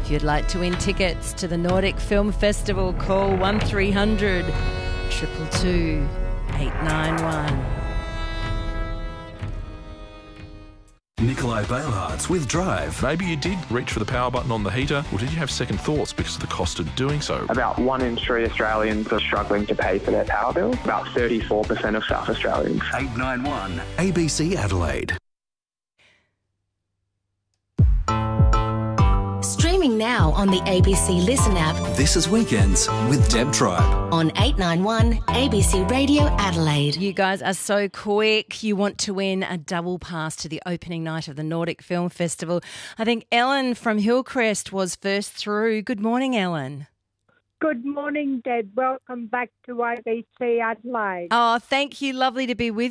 If you'd like to win tickets to the Nordic Film Festival, call 1300 222 891. Nikolai Bailhartz with Drive. Maybe you did reach for the power button on the heater, or did you have second thoughts because of the cost of doing so? About 1 in 3 Australians are struggling to pay for their power bill. About 34% of South Australians. 891 ABC Adelaide. Streaming now on the ABC Listen app. This is Weekends with Deb Tribe. On 891 ABC Radio Adelaide. You guys are so quick. You want to win a double pass to the opening night of the Nordic Film Festival. I think Ellen from Hillcrest was first through. Good morning, Ellen. Good morning, Deb. Welcome back to ABC Adelaide. Oh, thank you. Lovely to be with